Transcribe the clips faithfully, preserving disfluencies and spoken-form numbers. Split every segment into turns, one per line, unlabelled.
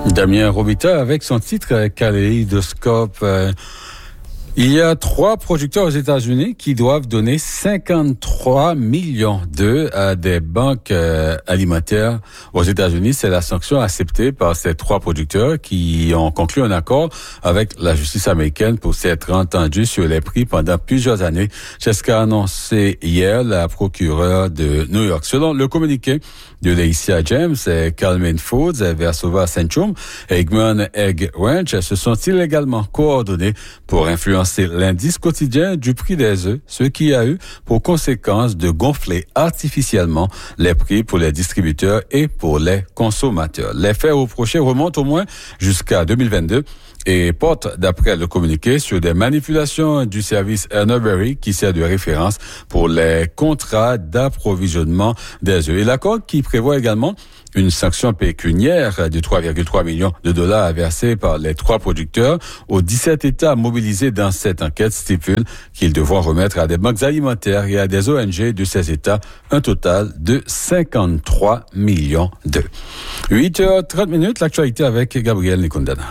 Damien Robita avec son titre Kaléidoscope. Euh, il y a trois producteurs aux États-Unis qui doivent donner cinquante-trois millions d'œufs à des banques euh, alimentaires aux États-Unis. C'est la sanction acceptée par ces trois producteurs qui ont conclu un accord avec la justice américaine pour s'être entendus sur les prix pendant plusieurs années. C'est ce qu'a annoncé hier la procureure de New York. Selon le communiqué de Laïcia James, Calmin Foods, Versova Centrum et Egmont Egg Ranch se sont illégalement coordonnés pour influencer l'indice quotidien du prix des œufs, ce qui a eu pour conséquence de gonfler artificiellement les prix pour les distributeurs et pour les consommateurs. Les faits reprochés remontent au moins jusqu'à deux mille vingt-deux et portent, d'après le communiqué, sur des manipulations du service Erneberry qui sert de référence pour les contrats d'approvisionnement des œufs. Et l'accord qui prévoit également une sanction pécuniaire de trois virgule trois millions de dollars à verser par les trois producteurs aux dix-sept États mobilisés dans cette enquête stipule qu'ils devront remettre à des banques alimentaires et à des O N G de ces États un total de cinquante-trois millions d'œufs. huit heures trente minutes, l'actualité avec Gabriel Nikundana.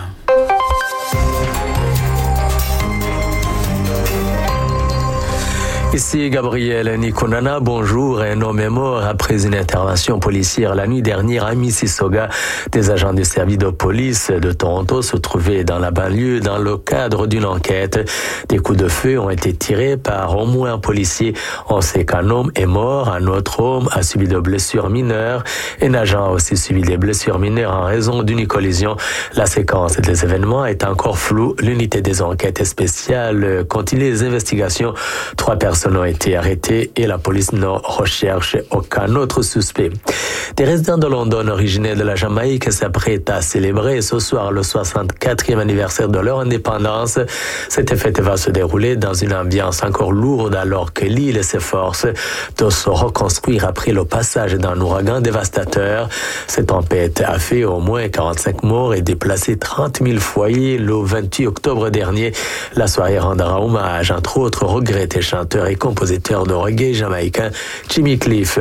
Ici Gabriel Nikonana, bonjour. Un homme est mort après une intervention policière la nuit dernière à Mississauga. Des agents du service de police de Toronto se trouvaient dans la banlieue dans le cadre d'une enquête. Des coups de feu ont été tirés par au moins un policier. On sait qu'un homme est mort, un autre homme a subi de blessures mineures. Un agent a aussi subi des blessures mineures en raison d'une collision. La séquence des événements est encore floue. L'unité des enquêtes spéciales continue les investigations. Trois personnes ont été arrêtés et la police ne recherche aucun autre suspect. Des résidents de London originaires de la Jamaïque s'apprêtent à célébrer ce soir le soixante-quatrième anniversaire de leur indépendance. Cette fête va se dérouler dans une ambiance encore lourde alors que l'île s'efforce de se reconstruire après le passage d'un ouragan dévastateur. Cette tempête a fait au moins quarante-cinq morts et déplacé trente mille foyers le vingt-huit octobre dernier. La soirée rendra hommage, entre autres, au regretté chanteur et compositeur de reggae jamaïcain Jimmy Cliff.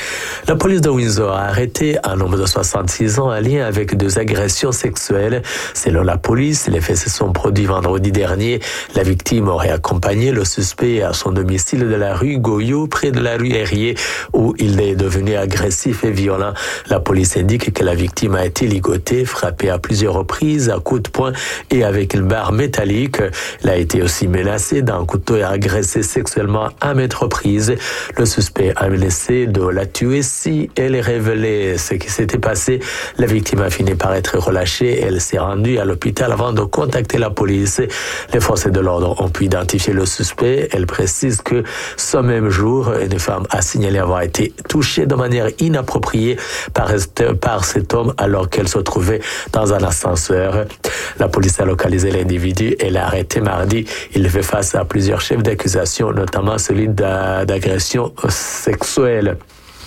La police de Windsor a arrêté un homme de soixante-six ans en lien avec deux agressions sexuelles. Selon la police, les faits se sont produits vendredi dernier. La victime aurait accompagné le suspect à son domicile de la rue Goyot, près de la rue Herrier, où il est devenu agressif et violent. La police indique que la victime a été ligotée, frappée à plusieurs reprises à coups de poing et avec une barre métallique. Elle a été aussi menacée d'un couteau et agressée sexuellement à maintes reprises. Le suspect a menacé de la tuer si elle révélait ce qui s'était passé. La victime a fini par être relâchée. Elle s'est rendue à l'hôpital avant de contacter la police. Les forces de l'ordre ont pu identifier le suspect. Elle précise que ce même jour, une femme a signalé avoir été touchée de manière inappropriée par, par cet homme alors qu'elle se trouvait dans un ascenseur. La police a localisé l'individu et l'a arrêté mardi. Il fait face à plusieurs chefs d'accusation, notamment celui d'agression sexuelle.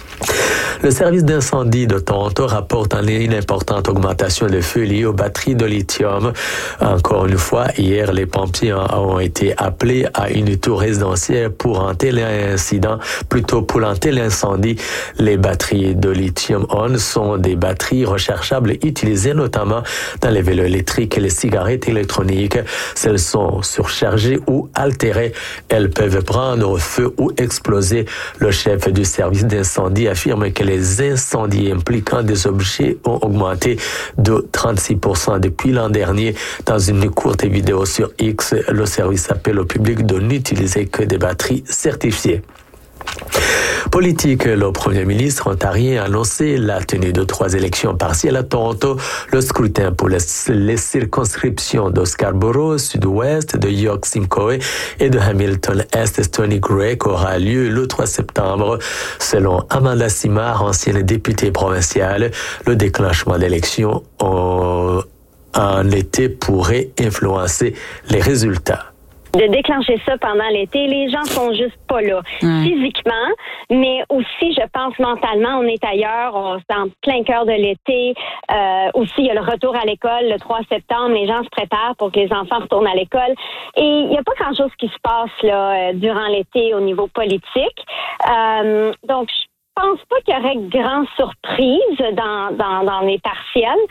Le service d'incendie de Toronto rapporte une importante augmentation de feux liés aux batteries de lithium. Encore une fois, hier, les pompiers ont été appelés à une tour résidentielle pour un tel incident, plutôt pour un tel incendie. Les batteries de lithium-on sont des batteries rechargeables utilisées notamment dans les vélos électriques et les cigarettes électroniques. Celles sont surchargées ou altérées. Elles peuvent prendre feu ou exploser. Le chef du service d'incendie affirme que les incendies impliquant des objets ont augmenté de trente-six pour cent depuis l'an dernier. Dans une courte vidéo sur X, le service appelle au public de n'utiliser que des batteries certifiées. Politique, le premier ministre ontarien a annoncé la tenue de trois élections partielles à Toronto. Le scrutin pour les, les circonscriptions de Scarborough, Sud-Ouest, de York-Simcoe et de Hamilton-Est, Stony Creek aura lieu le trois septembre. Selon Amanda Simard, ancienne députée provinciale, le déclenchement d'élections en, en été pourrait influencer les résultats.
De déclencher ça pendant l'été, les gens sont juste pas là mmh. physiquement, mais aussi, je pense, mentalement, on est ailleurs, on est en plein cœur de l'été. Euh, aussi, il y a le retour à l'école le trois septembre, les gens se préparent pour que les enfants retournent à l'école. Et il n'y a pas grand-chose qui se passe là durant l'été au niveau politique. Euh, donc, je pense pas qu'il y aurait grande surprise dans, dans, dans les partiels.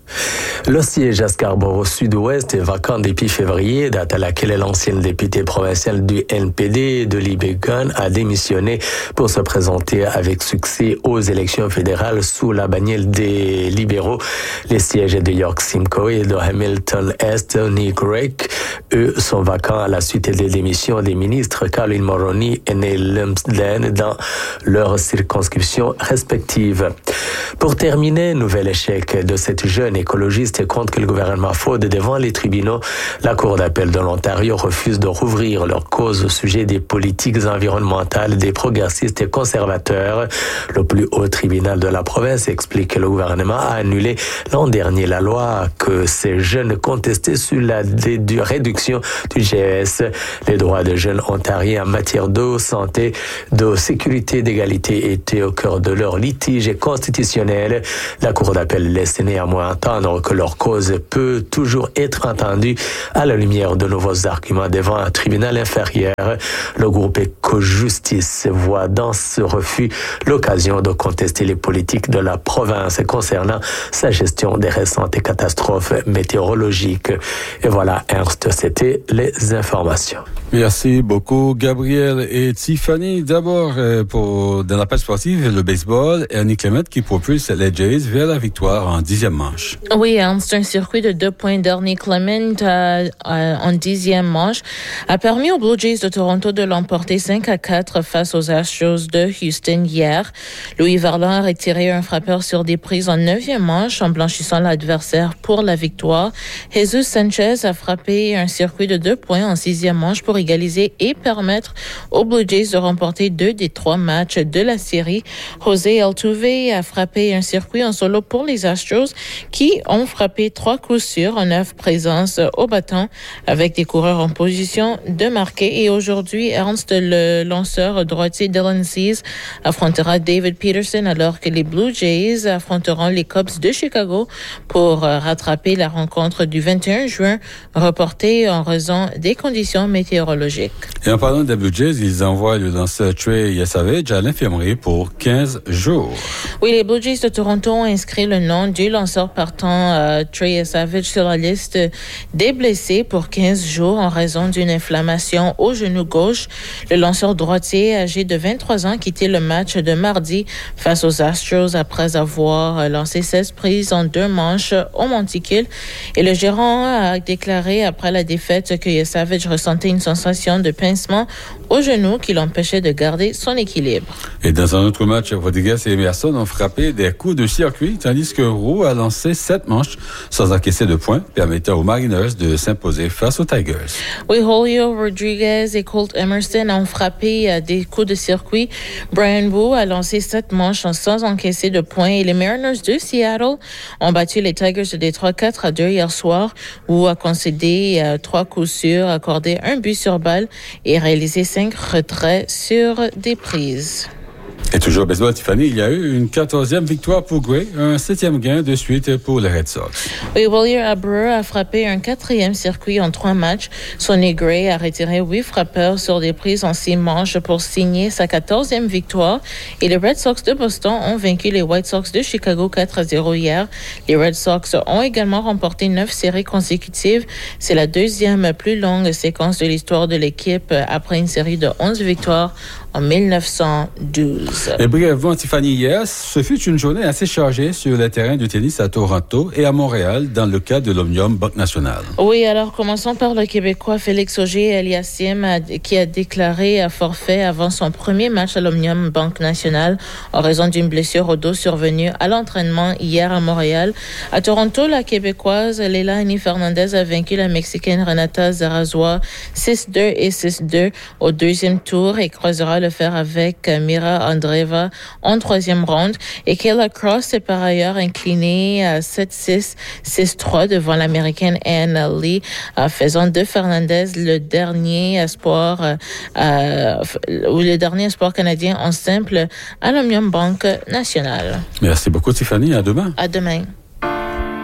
Le siège à Scarborough Sud-Ouest est vacant depuis février, date à laquelle l'ancienne députée provinciale du N P D de Libby Gunn a démissionné pour se présenter avec succès aux élections fédérales sous la bannière des libéraux. Les sièges de York Simcoe et de Hamilton-Est, Nick Rake, eux, sont vacants à la suite des démissions des ministres Caroline Mulroney et Neil Lumsden dans leurs circonscriptions respectives. Pour terminer, nouvel échec de cette jeune écologiste contre que le gouvernement Ford devant les tribunaux. La Cour d'appel de l'Ontario refuse de rouvrir leur cause au sujet des politiques environnementales des progressistes et conservateurs. Le plus haut tribunal de la province explique que le gouvernement a annulé l'an dernier la loi que ces jeunes contestaient sur la dé- réduction du G E S. Les droits des jeunes ontariens en matière de santé, de sécurité, d'égalité étaient au cœur de leur litige constitutionnel. La Cour d'appel laisse néanmoins entendre que leur cause peut toujours être entendue à la lumière de nouveaux arguments devant un tribunal inférieur. Le groupe Éco-Justice voit dans ce refus l'occasion de contester les politiques de la province concernant sa gestion des récentes catastrophes météorologiques. Et voilà, Ernst, c'était les informations.
Merci beaucoup, Gabriel et Tiffany. D'abord, pour dans la page sportive, le baseball, Ernie Clement qui propulse les Jays vers la victoire en dixième manche.
Oui, Ernst, un circuit de deux points d'Ernie Clement euh, euh, en dixième manche a permis aux Blue Jays de Toronto de l'emporter cinq à quatre face aux Astros de Houston hier. Louis Varland a retiré un frappeur sur des prises en neuvième manche en blanchissant l'adversaire pour la victoire. Jesus Sanchez a frappé un circuit de deux points en sixième manche pour égaliser et permettre aux Blue Jays de remporter deux des trois matchs de la série. José Altuve a frappé un circuit en solo pour les Astros qui ont frappé trois coups sûrs en neuf présences au bâton avec des coureurs en position de marquer. Et aujourd'hui, Ernst, le lanceur droitier Dylan Cease, affrontera David Peterson alors que les Blue Jays affronteront les Cubs de Chicago pour rattraper la rencontre du vingt et un juin reportée en raison des conditions météorologiques.
Et en parlant des Blue Jays, ils envoient le lanceur Trey Savage à l'infirmerie pour quinze jours.
Oui, les Blue Jays de Toronto ont inscrit le nom du lanceur partant euh, Trey Savage sur la liste des blessés pour quinze jours en raison d'une inflammation au genou gauche. Le lanceur droitier âgé de vingt-trois ans quittait le match de mardi face aux Astros après avoir lancé seize prises en deux manches au monticule. Et le gérant a déclaré après la défaite que Savage ressentait une sensation de pincement au genou qui l'empêchait de garder son équilibre.
Et dans un autre match, Rodriguez et Emerson ont frappé des coups de circuit, tandis que Roux a lancé sept manches sans encaisser de points, permettant aux Mariners de s'imposer face aux Tigers.
Oui, Julio Rodriguez et Colt Emerson ont frappé des coups de circuit. Brian Wu a lancé sept manches sans encaisser de points et les Mariners de Seattle ont battu les Tigers de Détroit quatre à deux hier soir. Wu a concédé euh, trois coups sûrs, accordé un but sur balle et réalisé cinq retraits sur des prises.
Et toujours au baseball, Tiffany, il y a eu une quatorzième victoire pour Gray, un septième gain de suite pour les Red Sox.
Oui, William Abreu a frappé un quatrième circuit en trois matchs. Sonny Gray a retiré huit frappeurs sur des prises en six manches pour signer sa quatorzième victoire. Et les Red Sox de Boston ont vaincu les White Sox de Chicago quatre à zéro hier. Les Red Sox ont également remporté neuf séries consécutives. C'est la deuxième plus longue séquence de l'histoire de l'équipe après une série de onze victoires en mille neuf cent douze.
Et brièvement, Tiffany, hier, ce fut une journée assez chargée sur les terrains de tennis à Toronto et à Montréal dans le cadre de l'Omnium Banque Nationale.
Oui, alors commençons par le Québécois Félix Auger-Aliassime qui a déclaré à forfait avant son premier match à l'Omnium Banque Nationale en raison d'une blessure au dos survenue à l'entraînement hier à Montréal. À Toronto, la Québécoise Leilani Fernandez a vaincu la Mexicaine Renata Zarazua six deux et six deux au deuxième tour et croisera le faire avec Mira Andreeva en troisième ronde. Et Kayla Cross est par ailleurs inclinée à sept six, six trois devant l'Américaine Anne Lee, faisant de Fernandez le dernier espoir euh, ou le dernier espoir canadien en simple à l'Omnium Banque Nationale.
Merci beaucoup, Tiffany. À demain.
À demain.